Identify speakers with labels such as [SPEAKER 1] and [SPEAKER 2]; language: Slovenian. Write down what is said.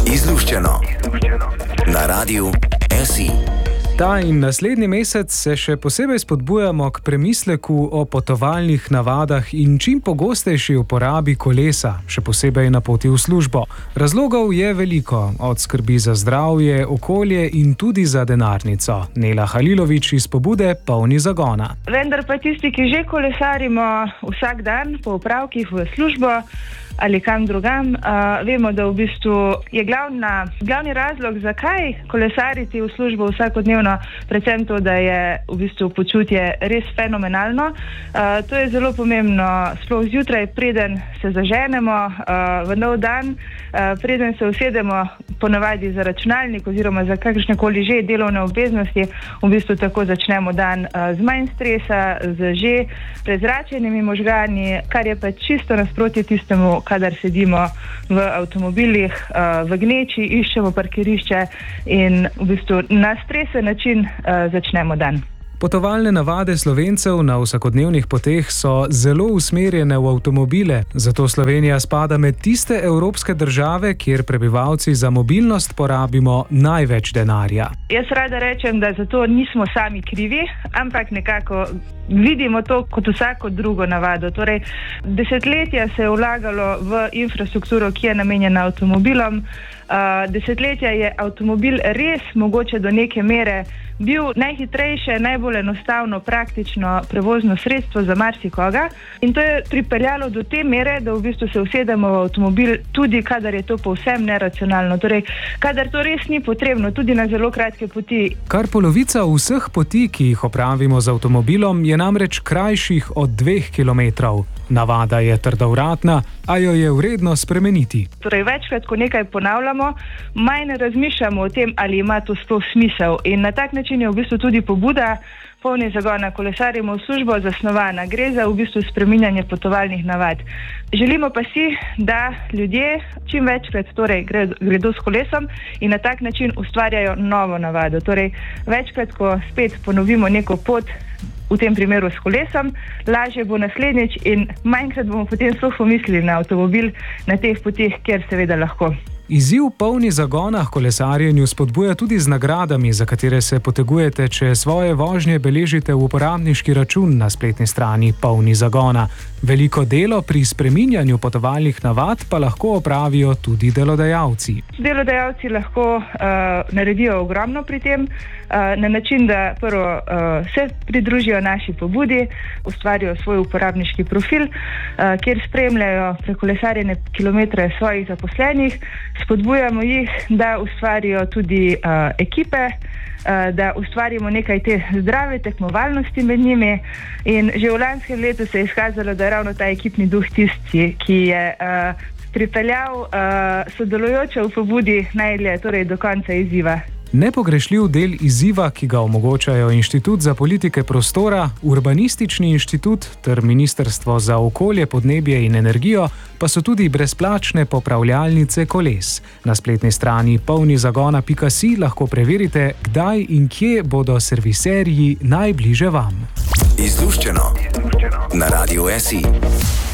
[SPEAKER 1] Izluščeno na Radiu SI.
[SPEAKER 2] Ta in naslednji mesec se še posebej spodbujamo k premisleku o potovalnih navadah in čim pogostejši uporabi kolesa, še posebej na poti v službo. Razlogov je veliko, od skrbi za zdravje, okolje in tudi za denarnico. Nela Halilović iz pobude Polni zagona.
[SPEAKER 3] Vendar pa tisti, ki že kolesarimo vsak dan po opravkih v službo ali kam drugam, vemo, da v bistvu je glavni razlog, zakaj kolesariti v službo vsakodnevno, predvsem to, da je v bistvu počutje res fenomenalno. To je zelo pomembno, sploh zjutraj, preden se zaženemo v nov dan, preden se usedemo ponavadi za računalnik oziroma za kakršnekoli že delovne obveznosti, v bistvu tako začnemo dan z manj stresa, z že prezračenimi možgani, kar je pa čisto nasprotje tistemu, kadar sedimo v avtomobilih, v gneči, iščemo parkirišče in v bistvu na stresen način začnemo dan.
[SPEAKER 2] Potovalne navade Slovencev na vsakodnevnih poteh so zelo usmerjene v avtomobile, zato Slovenija spada med tiste evropske države, kjer prebivalci za mobilnost porabimo največ denarja.
[SPEAKER 3] Jaz rada rečem, da za to nismo sami krivi, ampak nekako vidimo to kot vsako drugo navado. Torej, desetletja se je vlagalo v infrastrukturo, ki je namenjena avtomobilom. Desetletja je avtomobil res mogoče do neke mere bil najhitrejše, najbolj enostavno, praktično prevozno sredstvo za marsikoga in to je pripeljalo do te mere, da v bistvu se usedemo v avtomobil tudi kadar je to povsem neracionalno, torej kadar to res ni potrebno, tudi na zelo kratke poti.
[SPEAKER 2] Kar polovica vseh poti, ki jih opravimo z avtomobilom, je namreč krajših od 2 kilometrov. Navada je trdovratna, a jo je vredno spremeniti.
[SPEAKER 3] Torej, večkrat, ko nekaj ponavljamo, manj razmišljamo o tem, ali ima to sploh smisel. In na tak način je v bistvu tudi pobuda Polni zagona kolesarimo v službo zasnovana. Gre za v bistvu spreminjanje potovalnih navad. Želimo pa si, da ljudje čim večkrat gredo s kolesom in na tak način ustvarjajo novo navado. Torej, večkrat, ko spet ponovimo neko pot, v tem primeru s kolesom, lažje bo naslednjič in manjkrat bomo potem sploh pomislili na avtomobil na teh poteh, kjer seveda lahko.
[SPEAKER 2] Izziv Polni zagona k kolesarjenju spodbuja tudi z nagradami, za katere se potegujete, če svoje vožnje beležite v uporabniški račun na spletni strani Polni zagona. Veliko delo pri spreminjanju potovalnih navad pa lahko opravijo tudi delodajalci.
[SPEAKER 3] Delodajalci lahko naredijo ogromno pri tem, na način, da prvo se pridružijo naši pobudi, ustvarijo svoj uporabniški profil, kjer spremljajo prekolesarjene kilometre svojih zaposlenih. Spodbujamo jih, da ustvarijo tudi ekipe, da ustvarimo nekaj te zdrave tekmovalnosti med njimi in že v lanskem letu se je izkazalo, da je ravno ta ekipni duh tisti, ki je pripeljal sodelujoče v pobudi najdlje, torej do konca izziva.
[SPEAKER 2] Nepogrešljiv del izziva, ki ga omogočajo Inštitut za politike prostora, Urbanistični inštitut ter Ministrstvo za okolje, podnebje in energijo, pa so tudi brezplačne popravljalnice koles. Na spletni strani polnizagona.si lahko preverite, kdaj in kje bodo serviserji najbliže vam.
[SPEAKER 1] Izluščeno na Radiu SI.